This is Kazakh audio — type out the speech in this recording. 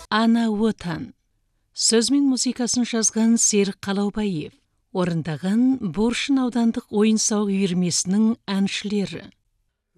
Ана отан. Сөз мен музыкасын жазған Серік Қалаубаев. Орындаған Боршын аудандық ойын-сауық үйірмесінің әншілері.